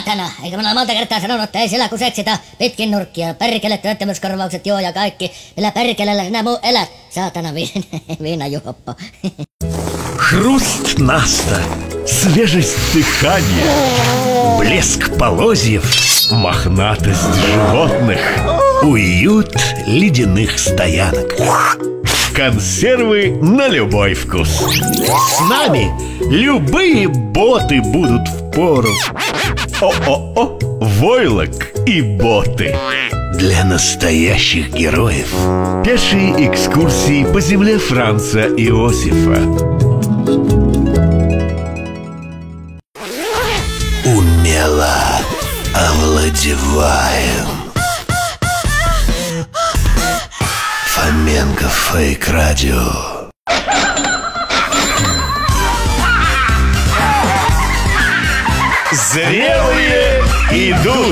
saatana, eikä minulla monta kertaa sanonut, että ei sillä kun seksitä pitkin nurkkia, perkelet, työttömyyskorvaukset, joo ja kaikki. Millä perkelellä sinä muu elät, saatana viinajuoppo. Хруст наста, свежесть дыхания, блеск полозьев, мохнатость животных, уют ледяных стоянок. Консервы на любой вкус. С нами любые боты будут впору. О-о-о, войлок и боты. Для настоящих героев. Пешие экскурсии по земле Франца Иосифа. Умело овладеваем. Фоменко Фейк Радио. Зрелые идут.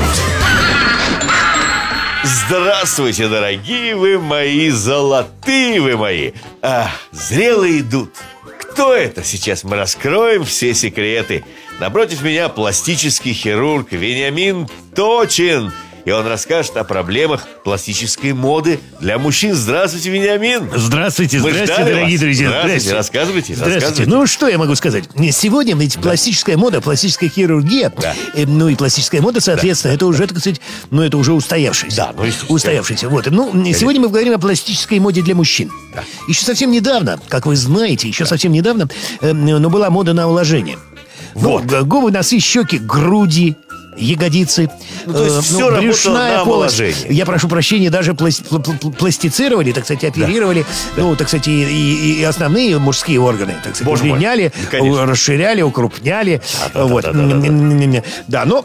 Здравствуйте, дорогие вы мои, золотые вы мои. Зрелые идут. Кто это? Сейчас мы раскроем все секреты. Напротив меня пластический хирург Вениамин Точин. И он расскажет о проблемах пластической моды для мужчин. Здравствуйте, Вениамин. Здравствуйте, дорогие друзья. Здравствуйте, рассказывайте. Ну, что я могу сказать? Сегодня ведь пластическая мода, пластическая хирургия, ну и пластическая мода, соответственно, это уже, так сказать, ну это уже устоявшееся. Да, ну естественно. Устоявшееся. Вот. Ну, сегодня мы говорим о пластической моде для мужчин. Да. Еще совсем недавно, как вы знаете, совсем недавно, была мода на омоложение. Вот. Ну, губы, носы, щеки, груди, ягодицы, брюшная полость. Я прошу прощения, даже пластицировали, так сказать, оперировали, ну, так сказать, и основные мужские органы, так сказать, удлиняли, расширяли, укрупняли. Да, но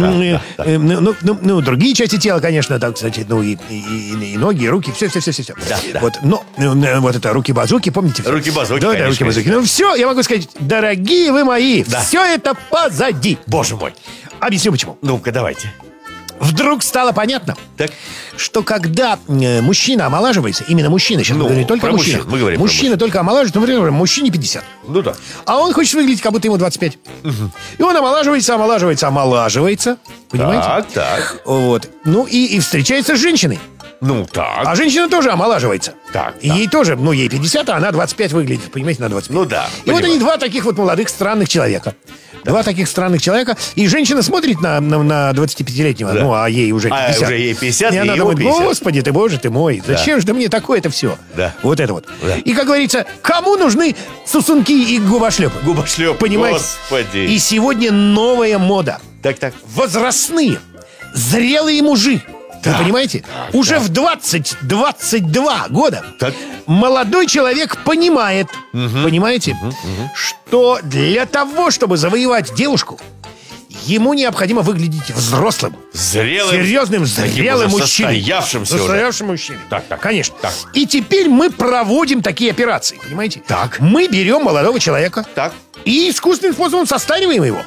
другие части тела, конечно, так, кстати, ну, и ноги, и руки, все. Вот, но вот это руки-базуки, помните? Руки-базуки, да, руки-базуки. Ну, все, я могу сказать, дорогие вы мои, все это позади. Боже мой. Объясню почему. Ну-ка, давайте. Вдруг стало понятно, так, что когда мужчина омолаживается, именно мужчина, сейчас мы говорим не только мужчина, мы говорим мужчина только омолаживается, например, мужчине 50. Ну да. А он хочет выглядеть, как будто ему 25. И он омолаживается. Понимаете? Так. Вот. Ну и встречается с женщиной. Ну так. А женщина тоже омолаживается. Так. Ей тоже, ну ей 50, а она 25 выглядит, понимаете, на 25. Ну да. И вот они два таких вот молодых странных человека. Два таких странных человека. И женщина смотрит на 25-летнего, ну, а ей уже 50. Уже ей 50, и она думает, господи ты, боже ты мой, зачем же мне такое-то все? Да. Вот это вот. Да. И, как говорится, кому нужны сосунки и губошлепы? Губошлеп, понимаете? Господи. И сегодня новая мода. Так. Возрастные, зрелые мужи. Вы понимаете? Уже в 20-22 года молодой человек понимает, понимаете, что для того, чтобы завоевать девушку, ему необходимо выглядеть взрослым, серьезным, зрелым мужчиной. Состоявшимся мужчиной. Так. Конечно. Так. И теперь мы проводим такие операции, понимаете? Так. Мы берем молодого человека и искусственным способом состариваем его.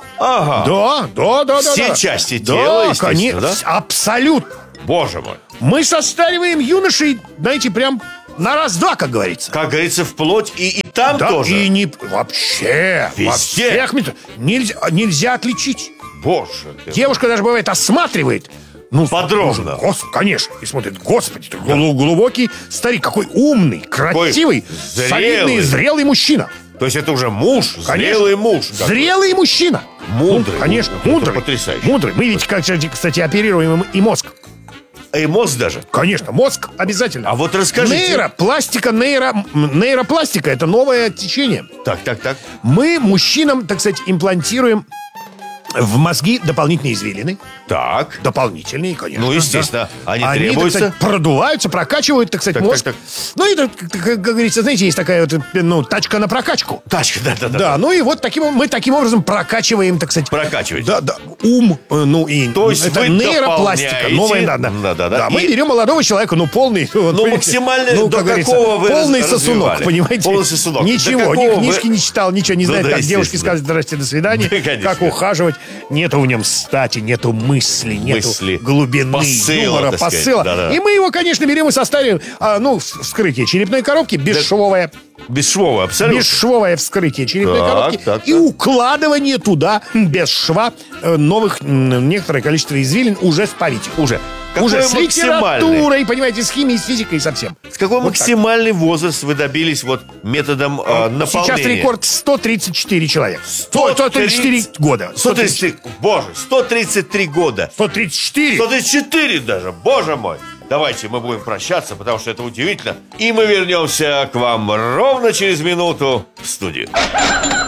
Ага. Да. Все части тела, естественно, конечно, да? Абсолютно. Боже мой. Мы состариваем юношей, знаете, прям на раз-два, как говорится. Как говорится, вплоть и там да, тоже. И не вообще. Везде. Нельзя отличить. Боже. Девушка даже бывает осматривает. Ну, подробно. Конечно. И смотрит, господи, ты глубокий старик, какой умный, красивый, солидный, зрелый мужчина. То есть это уже муж, зрелый муж. Зрелый мужчина. Мудрый. Конечно, мудрый. Потрясающе. Мудрый. Мы ведь, кстати, оперируем и мозг. И мозг даже? Конечно, мозг обязательно. А вот расскажите. Нейропластика – это новое течение. Так. Мы мужчинам, так сказать, имплантируем в мозги дополнительные извилины. Так. Дополнительные, конечно. Ну, естественно. Да. Они так требуются. сказать, продуваются, прокачивают, так сказать, мозг. Так. Ну, это, как говорится, знаете, есть такая вот, тачка на прокачку. Тачка, да. Да, ну и вот мы таким образом прокачиваем, так сказать. Прокачиваете. Да, ум, ну и то есть это нейропластика. Новая, да. Мы берем молодого человека, полный. Ну, максимально, до какого вы полный сосунок, понимаете? Полный сосунок. Ничего, ни книжки не читал, ничего не знает, как девушке сказать здрасте, до свидания, как ухаживать. Нету в нем стати, нету мысли, нету глубины, юмора, посыла. Да. И мы его, конечно, берем и составим, вскрытие черепной коробки бесшовое. Бесшвовое, абсолютно. Бесшвовое вскрытие черепной коробки и укладывание туда без шва новых, некоторое количество извилин уже с паритиком. Уже с литературой, понимаете, с химией, с физикой, совсем. С какой максимальный возраст вы добились методом наполнения? Сейчас рекорд 134 человека. 134 года. 133, боже, 133 года. 134? 134 даже, боже мой. Давайте мы будем прощаться, потому что это удивительно. И мы вернемся к вам ровно через минуту в студию.